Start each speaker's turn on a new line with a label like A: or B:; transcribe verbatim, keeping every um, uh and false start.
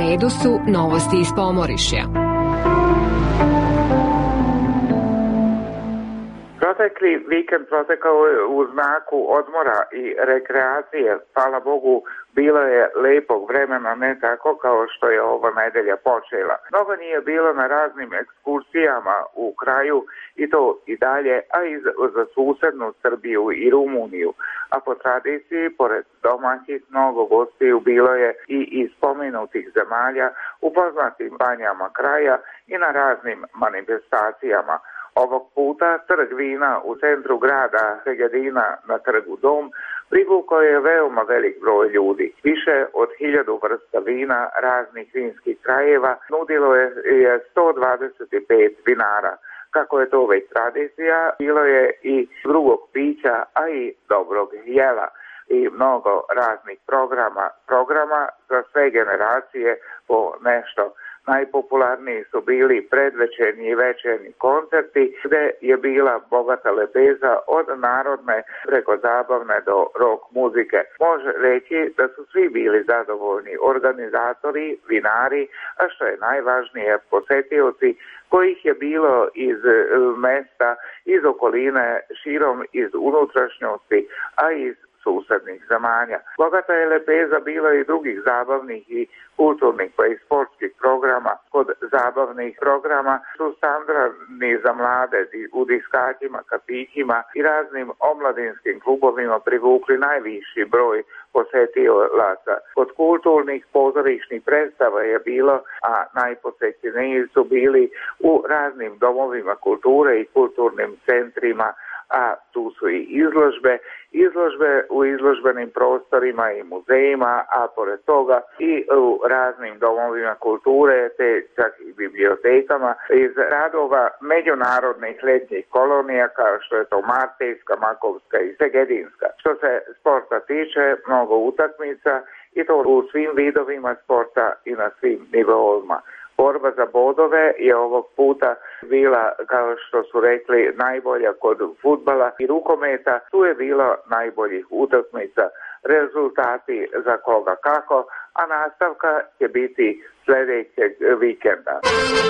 A: redu su novosti iz Pomorišja.
B: Protekli vikend protekao je u znaku odmora i rekreacije. Hvala Bogu, bilo je lepog vremena, ne tako kao što je ova nedelja počela. Mnogo nije bilo na raznim ekskursijama u kraju i to i dalje, a i za susednu Srbiju i Rumuniju. A po tradiciji, pored domaćih, mnogo gostiju bilo je i iz spomenutih zemalja u poznatim banjama kraja i na raznim manifestacijama. Ovog puta trg vina u centru grada Segedina na trgu Dom privukao je veoma velik broj ljudi. Više od hiljadu vrsta vina raznih vinskih krajeva nudilo je sto dvadeset pet vinara. Kako je to već tradicija, bilo je i drugog pića, a i dobrog jela i mnogo raznih programa, programa za sve generacije po nešto. Najpopularniji su bili predvečerni i večerni koncerti gde je bila bogata lepeza od narodne preko zabavne do rock muzike. Može reći da su svi bili zadovoljni organizatori, vinari, a što je najvažnije posetioci kojih je bilo iz mesta, iz okoline, širom iz unutrašnjosti, a iz susednih zemalja. Bogata je lepeza bila i drugih zabavnih i kulturnih pa i sportskih programa. Kod zabavnih programa su standardni za mlade u diskatima, kafićima i raznim omladinskim klubovima privukli najviši broj posetilaca. Kod kulturnih pozorišnih predstava je bilo, a najposećeniji su bili u raznim domovima kulture i kulturnim centrima, a tu su i izložbe, izložbe u izložbenim prostorima i muzejima, a pored toga i u raznim domovima kulture, te čak i bibliotekama iz radova međunarodnih letnjih kolonija kao što je to Martejska, Makovska i Segedinska. Što se sporta tiče, mnogo utakmica i to u svim vidovima sporta i na svim nivoima. Borba za bodove je ovog puta bila, kao što su rekli, najbolja kod fudbala i rukometa. Tu je bilo najboljih utakmica, rezultati za koga kako, a nastavka će biti sljedećeg vikenda.